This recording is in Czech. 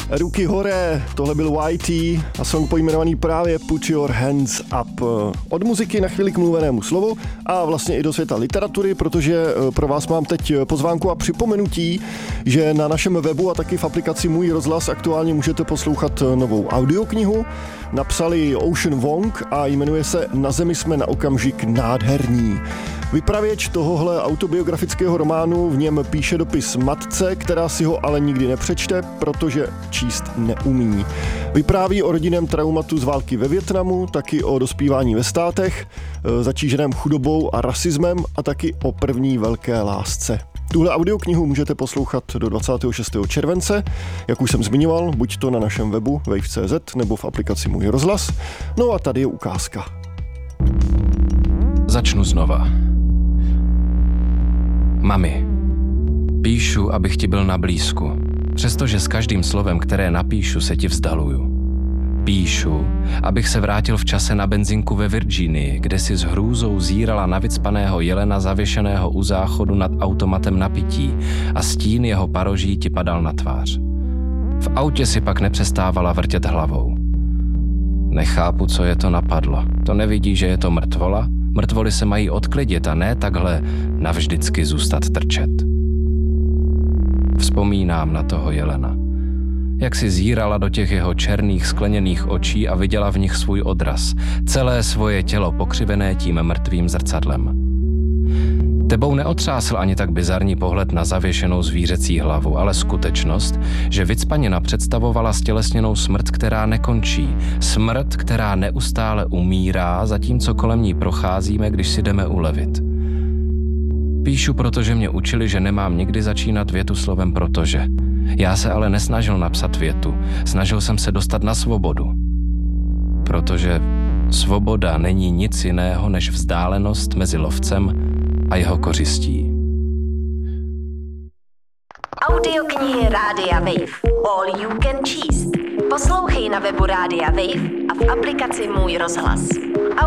Ruky hore, tohle byl YT a song pojmenovaný právě Put Your Hands Up. Od muziky na chvíli k mluvenému slovu a vlastně i do světa literatury, protože pro vás mám teď pozvánku a připomenutí, že na našem webu a taky v aplikaci Můj rozhlas aktuálně můžete poslouchat novou audioknihu. Napsali Ocean Wong a jmenuje se Na zemi jsme na okamžik nádherní. Vypravěč tohohle autobiografického románu v něm píše dopis matce, která si ho ale nikdy nepřečte, protože číst neumí. Vypráví o rodinném traumatu z války ve Vietnamu, taky o dospívání ve státech, zatíženém chudobou a rasismem a taky o první velké lásce. Tuhle audioknihu můžete poslouchat do 26. července, jak už jsem zmiňoval, buď to na našem webu wave.cz nebo v aplikaci Můj rozhlas. No a tady je ukázka. Začnu znova. Mami, píšu, abych ti byl na blízku, přestože s každým slovem, které napíšu, se ti vzdaluju. Píšu, abych se vrátil v čase na benzinku ve Virginii, kde si s hrůzou zírala na vycpaného jelena zavěšeného u záchodu nad automatem na pití a stín jeho paroží ti padal na tvář. V autě si pak nepřestávala vrtět hlavou. Nechápu, co je to napadlo. To nevidí, že je to mrtvola? Mrtvoly se mají odklidit a ne takhle navždycky zůstat trčet. Vzpomínám na toho jelena. Jak si zírala do těch jeho černých skleněných očí a viděla v nich svůj odraz. Celé svoje tělo pokřivené tím mrtvým zrcadlem. Tebou neotřásl ani tak bizarní pohled na zavěšenou zvířecí hlavu, ale skutečnost, že vycpanina představovala stělesněnou smrt, která nekončí. Smrt, která neustále umírá, zatímco kolem ní procházíme, když si jdeme ulevit. Píšu, protože mě učili, že nemám nikdy začínat větu slovem protože. Já se ale nesnažil napsat větu, snažil jsem se dostat na svobodu. Protože svoboda není nic jiného než vzdálenost mezi lovcem a jeho kořistí. Audioknihy Rádia Wave. All you can číst. Poslouchej na webu Rádia Wave a v aplikaci Můj rozhlas.